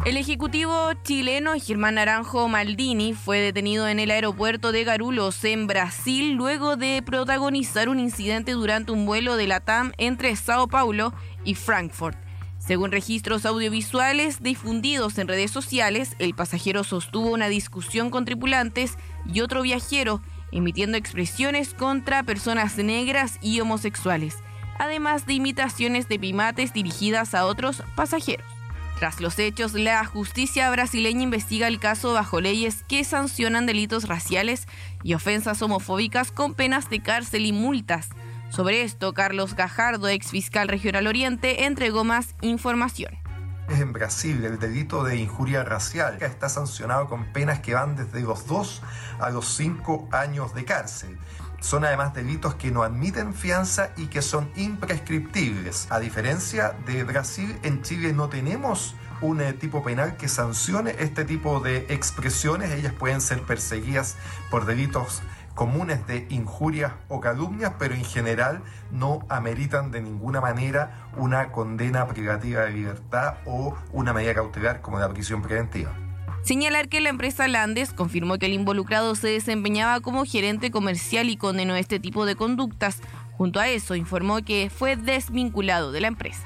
El ejecutivo chileno Germán Naranjo Maldini fue detenido en el aeropuerto de Guarulhos, en Brasil, luego de protagonizar un incidente durante un vuelo de LATAM entre Sao Paulo y Frankfurt. Según registros audiovisuales difundidos en redes sociales, el pasajero sostuvo una discusión con tripulantes y otro viajero, emitiendo expresiones contra personas negras y homosexuales, además de imitaciones de primates dirigidas a otros pasajeros. Tras los hechos, la justicia brasileña investiga el caso bajo leyes que sancionan delitos raciales y ofensas homofóbicas con penas de cárcel y multas. Sobre esto, Carlos Gajardo, ex fiscal regional Oriente, entregó más información. En Brasil, el delito de injuria racial está sancionado con penas que van desde los 2 a los 5 años de cárcel. Son además delitos que no admiten fianza y que son imprescriptibles. A diferencia de Brasil, en Chile no tenemos un tipo penal que sancione este tipo de expresiones. Ellas pueden ser perseguidas por delitos comunes de injurias o calumnias, pero en general no ameritan de ninguna manera una condena privativa de libertad o una medida cautelar como la prisión preventiva. Señalar que la empresa Landes confirmó que el involucrado se desempeñaba como gerente comercial y condenó este tipo de conductas. Junto a eso, informó que fue desvinculado de la empresa.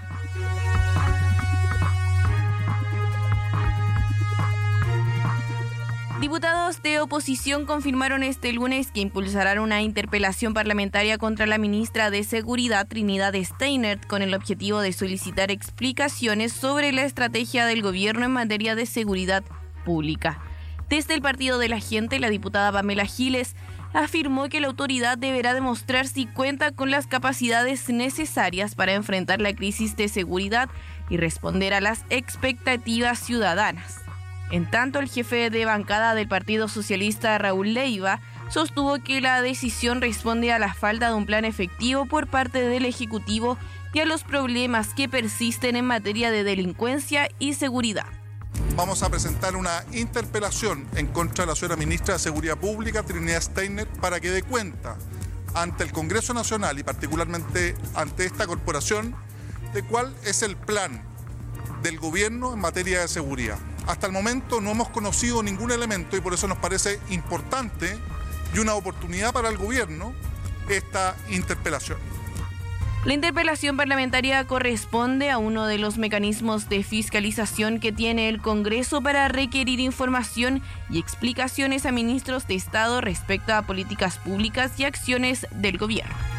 Diputados de oposición confirmaron este lunes que impulsarán una interpelación parlamentaria contra la ministra de Seguridad, Trinidad Steinert, con el objetivo de solicitar explicaciones sobre la estrategia del gobierno en materia de seguridad pública. Desde el Partido de la Gente, la diputada Pamela Giles afirmó que la autoridad deberá demostrar si cuenta con las capacidades necesarias para enfrentar la crisis de seguridad y responder a las expectativas ciudadanas. En tanto, el jefe de bancada del Partido Socialista, Raúl Leiva, sostuvo que la decisión responde a la falta de un plan efectivo por parte del Ejecutivo y a los problemas que persisten en materia de delincuencia y seguridad. Vamos a presentar una interpelación en contra de la señora ministra de Seguridad Pública, Trinidad Steinert, para que dé cuenta ante el Congreso Nacional y particularmente ante esta corporación de cuál es el plan del gobierno en materia de seguridad. Hasta el momento no hemos conocido ningún elemento y por eso nos parece importante y una oportunidad para el gobierno esta interpelación. La interpelación parlamentaria corresponde a uno de los mecanismos de fiscalización que tiene el Congreso para requerir información y explicaciones a ministros de Estado respecto a políticas públicas y acciones del gobierno.